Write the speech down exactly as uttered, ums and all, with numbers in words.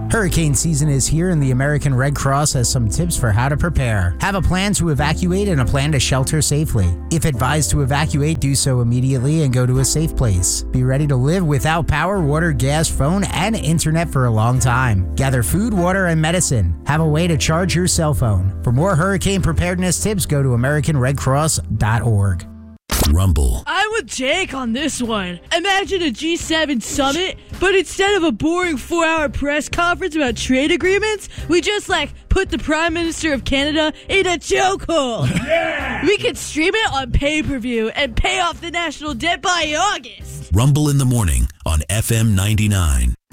Hurricane season is here, and the American Red Cross has some tips for how to prepare. Have a plan to evacuate and a plan to shelter safely. If advised to evacuate, do so immediately and go to a safe place. Be ready to live without power, water, gas, phone, and internet for a long time. Gather food, water, and medicine. Have a way to charge your cell phone. For more hurricane preparedness tips, go to american red cross dot org. Rumble. I'm with Jake on this one. Imagine a G seven summit, but instead of a boring four-hour press conference about trade agreements, we just, like, put the Prime Minister of Canada in a chokehold. Yeah! We could stream it on pay-per-view and pay off the national debt by August. Rumble in the morning on F M ninety-nine.